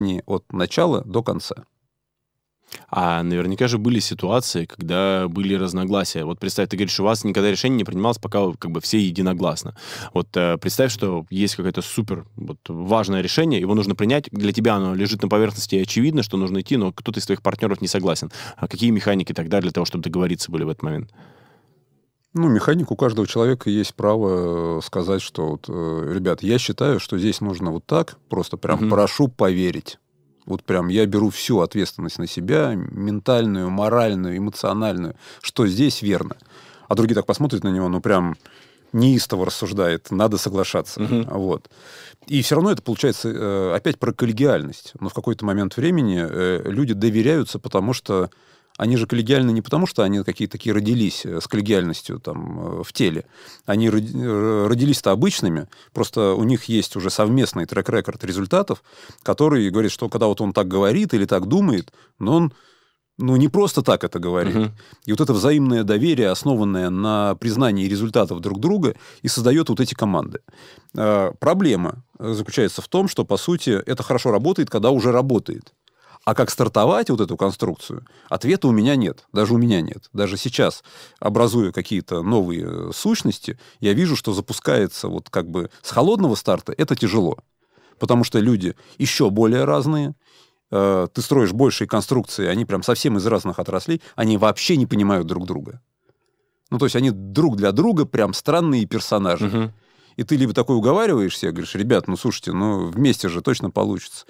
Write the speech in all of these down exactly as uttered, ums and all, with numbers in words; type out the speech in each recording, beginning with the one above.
от начала до конца. А наверняка же были ситуации, когда были разногласия. Вот представь, ты говоришь, у вас никогда решение не принималось, пока как бы все единогласно. Вот э, представь, что есть какое-то супер вот, важное решение, его нужно принять. Для тебя оно лежит на поверхности, и очевидно, что нужно идти, но кто-то из твоих партнеров не согласен. А какие механики тогда для того, чтобы договориться были в этот момент? Ну, механик, у каждого человека есть право сказать, что, вот, ребят, я считаю, что здесь нужно вот так, просто прям угу. прошу поверить. Вот прям я беру всю ответственность на себя, ментальную, моральную, эмоциональную, что здесь верно. А другие так посмотрят на него, ну, прям неистово рассуждает, надо соглашаться. Угу. Вот. И все равно это получается опять про коллегиальность. Но в какой-то момент времени люди доверяются, потому что они же коллегиальны не потому, что они какие-то такие родились с коллегиальностью там, в теле. Они родились-то обычными, просто у них есть уже совместный трек-рекорд результатов, который говорит, что когда вот он так говорит или так думает, но он ну, не просто так это говорит. Uh-huh. И вот это взаимное доверие, основанное на признании результатов друг друга, и создает вот эти команды. А, проблема заключается в том, что, по сути, это хорошо работает, когда уже работает. А как стартовать вот эту конструкцию, ответа у меня нет. Даже у меня нет. Даже сейчас, образуя какие-то новые сущности, я вижу, что запускается вот как бы с холодного старта это тяжело. Потому что люди еще более разные. Ты строишь большие конструкции, они прям совсем из разных отраслей, они вообще не понимают друг друга. Ну, то есть они друг для друга прям странные персонажи. Угу. И ты либо такой уговариваешься, говоришь, ребят, ну, слушайте, ну, вместе же точно получится.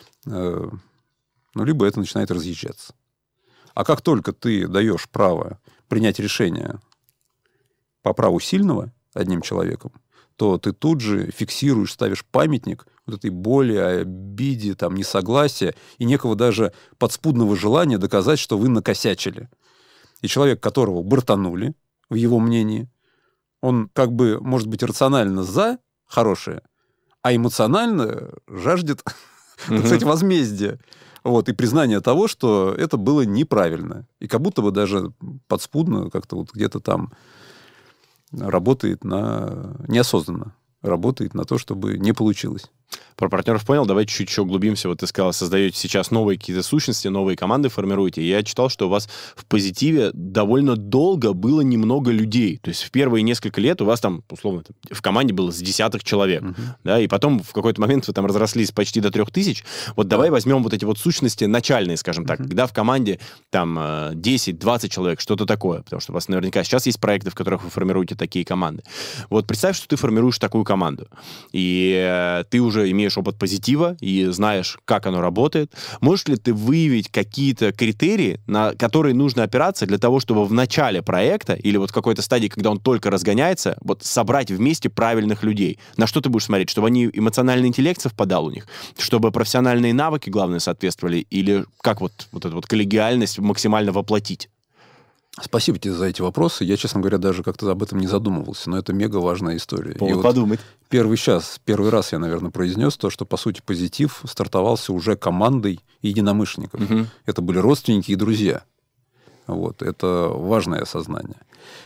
Ну, либо это начинает разъезжаться. А как только ты даешь право принять решение по праву сильного одним человеком, то ты тут же фиксируешь, ставишь памятник вот этой боли, обиде, там, несогласия и некого даже подспудного желания доказать, что вы накосячили. И человек, которого бортанули, в его мнении, он как бы, может быть, рационально за хорошее, а эмоционально жаждет, кстати, возмездия. Вот, и признание того, что это было неправильно. И как будто бы даже подспудно как-то вот где-то там работает на... неосознанно работает на то, чтобы не получилось. Про партнеров понял. Давайте чуть еще углубимся. Вот ты сказал, создаете сейчас новые какие-то сущности, новые команды формируете. И я читал, что у вас в позитиве довольно долго было немного людей. То есть в первые несколько лет у вас там, условно, в команде было с десятых человек. Uh-huh. Да, и потом в какой-то момент вы там разрослись почти до трех тысяч. Вот давай uh-huh. возьмем вот эти вот сущности начальные, скажем так. Uh-huh. Когда в команде там десять-двадцать человек, что-то такое. Потому что у вас наверняка сейчас есть проекты, в которых вы формируете такие команды. Вот представь, что ты формируешь такую команду. И э, ты уже имеешь опыт позитива и знаешь, как оно работает. Можешь ли ты выявить какие-то критерии, на которые нужно опираться для того, чтобы в начале проекта или вот в какой-то стадии, когда он только разгоняется, вот собрать вместе правильных людей? На что ты будешь смотреть? Чтобы они эмоциональный интеллект совпадал у них? Чтобы профессиональные навыки, главное, соответствовали? Или как вот, вот эту вот коллегиальность максимально воплотить? Спасибо тебе за эти вопросы. Я, честно говоря, даже как-то об этом не задумывался, но это мега важная история. Повод подумать. Вот первый час, первый раз я, наверное, произнес то, что, по сути, позитив стартовался уже командой единомышленников. Угу. Это были родственники и друзья. Вот. Это важное осознание.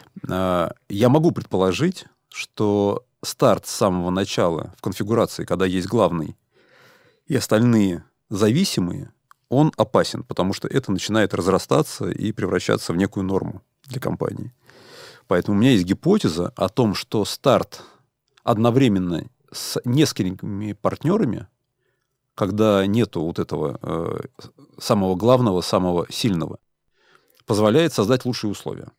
Я могу предположить, что старт с самого начала в конфигурации, когда есть главный и остальные зависимые, он опасен, потому что это начинает разрастаться и превращаться в некую норму для компании. Поэтому у меня есть гипотеза о том, что старт одновременно с несколькими партнерами, когда нету вот этого э, самого главного, самого сильного, позволяет создать лучшие условия.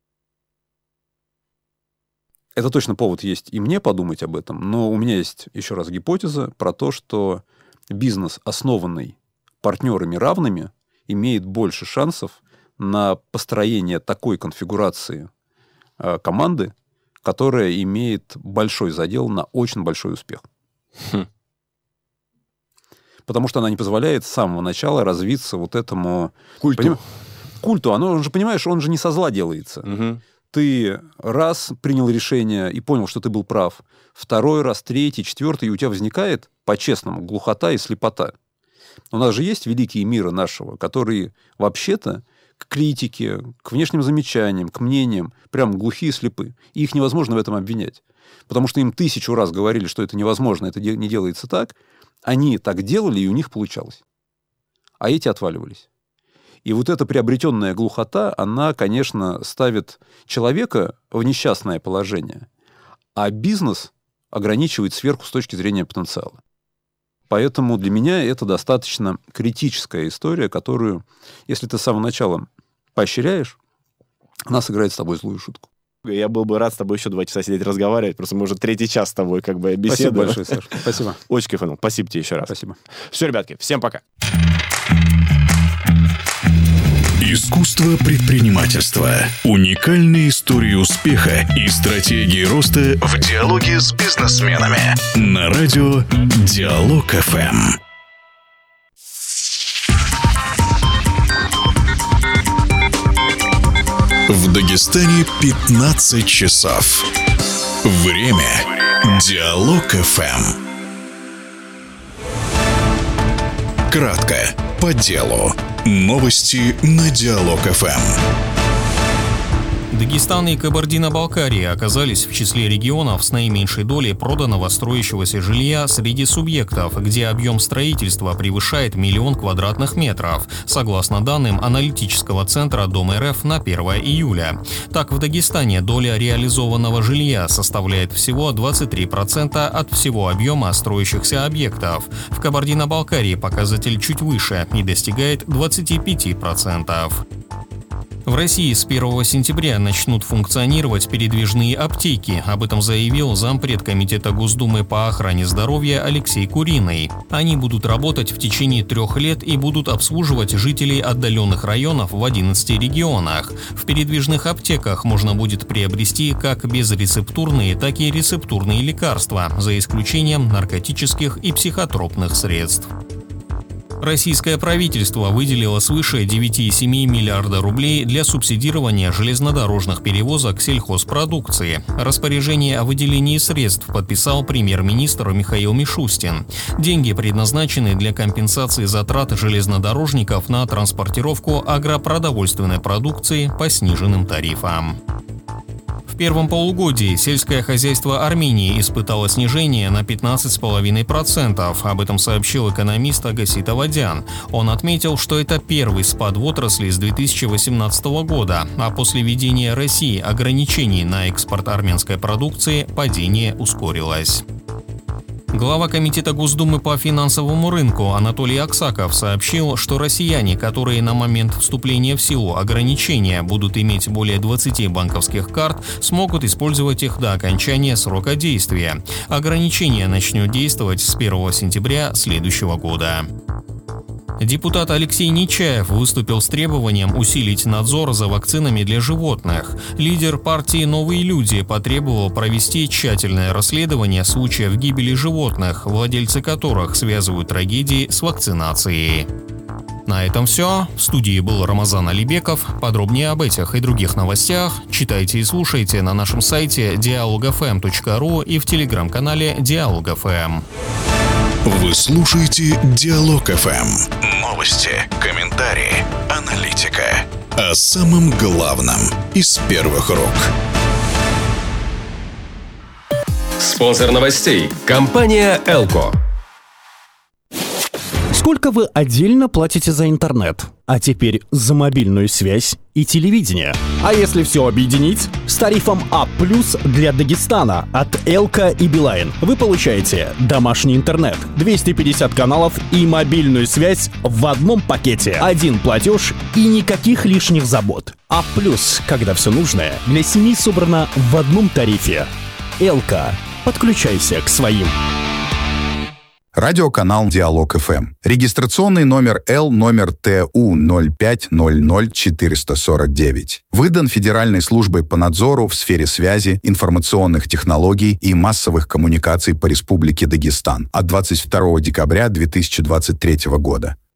Это точно повод есть и мне подумать об этом, но у меня есть еще раз гипотеза про то, что бизнес, основанный партнерами равными, имеет больше шансов на построение такой конфигурации э, команды, которая имеет большой задел на очень большой успех. Хм. Потому что она не позволяет с самого начала развиться вот этому... Культу. Поним... Культу. Оно, он же, понимаешь, он же не со зла делается. Угу. Ты раз принял решение и понял, что ты был прав. Второй раз, третий, четвертый, и у тебя возникает, по-честному, глухота и слепота. У нас же есть великие мира нашего, которые вообще-то к критике, к внешним замечаниям, к мнениям прям глухие и слепы. И их невозможно в этом обвинять. Потому что им тысячу раз говорили, что это невозможно, это не делается так. они так делали, и у них получалось. А эти отваливались. И вот эта приобретенная глухота, она, конечно, ставит человека в несчастное положение, а бизнес ограничивает сверху с точки зрения потенциала. Поэтому для меня это достаточно критическая история, которую, если ты с самого начала поощряешь, она сыграет с тобой злую шутку. Я был бы рад с тобой еще два часа сидеть разговаривать, просто мы уже третий час с тобой как бы беседуем. Спасибо большое, Саша. Спасибо. Очень кайфанул. Спасибо тебе еще раз. Спасибо. Все, ребятки, всем пока. Искусство предпринимательства. Уникальные истории успеха и стратегии роста в диалоге с бизнесменами. На радио Диалог эф эм. В Дагестане пятнадцать часов. Время Диалог эф эм. Кратко, по делу. Новости на Диалог эф эм. Дагестан и Кабардино-Балкария оказались в числе регионов с наименьшей долей проданного строящегося жилья среди субъектов, где объем строительства превышает миллион квадратных метров, согласно данным аналитического центра Дом эр эф на первое июля. Так, в Дагестане доля реализованного жилья составляет всего двадцать три процента от всего объема строящихся объектов. В Кабардино-Балкарии показатель чуть выше и достигает двадцать пять процентов. В России с первого сентября начнут функционировать передвижные аптеки. Об этом заявил зампред Комитета Госдумы по охране здоровья Алексей Куриный. Они будут работать в течение трех лет и будут обслуживать жителей отдаленных районов в одиннадцати регионах. В передвижных аптеках можно будет приобрести как безрецептурные, так и рецептурные лекарства, за исключением наркотических и психотропных средств. Российское правительство выделило свыше девять целых семь десятых миллиарда рублей для субсидирования железнодорожных перевозок сельхозпродукции. Распоряжение о выделении средств подписал премьер-министр Михаил Мишустин. Деньги предназначены для компенсации затрат железнодорожников на транспортировку агропродовольственной продукции по сниженным тарифам. В первом полугодии сельское хозяйство Армении испытало снижение на пятнадцать целых пять десятых процента. Об этом сообщил экономист Агасит Авадян. Он отметил, что это первый спад в отрасли с две тысячи восемнадцатого года, а после введения России ограничений на экспорт армянской продукции падение ускорилось. Глава Комитета Госдумы по финансовому рынку Анатолий Аксаков сообщил, что россияне, которые на момент вступления в силу ограничения будут иметь более двадцати банковских карт, смогут использовать их до окончания срока действия. Ограничение начнет действовать с первого сентября следующего года. Депутат Алексей Нечаев выступил с требованием усилить надзор за вакцинами для животных. Лидер партии «Новые люди» потребовал провести тщательное расследование случаев гибели животных, владельцы которых связывают трагедии с вакцинацией. На этом все. В студии был Рамазан Алибеков. Подробнее об этих и других новостях читайте и слушайте на нашем сайте диалог эф эм точка ру и в телеграм-канале Диалог эф эм. Вы слушаете Диалог эф эм. Новости, комментарии, аналитика. О самом главном из первых рук. Спонсор новостей – компания «Элко». Сколько вы отдельно платите за интернет? А теперь за мобильную связь и телевидение. А если все объединить? С тарифом А плюс для Дагестана от Элко и Билайн вы получаете домашний интернет, двести пятьдесят каналов и мобильную связь в одном пакете. Один платеж и никаких лишних забот. А плюс, когда все нужное для семьи собрано в одном тарифе. Элко. Подключайся к своим. Радиоканал Диалог эф эм. Регистрационный номер Л номер Т У ноль пять ноль ноль четыреста сорок девять. Выдан Федеральной службой по надзору в сфере связи, информационных технологий и массовых коммуникаций по Республике Дагестан от двадцать второго декабря две тысячи двадцать третьего года.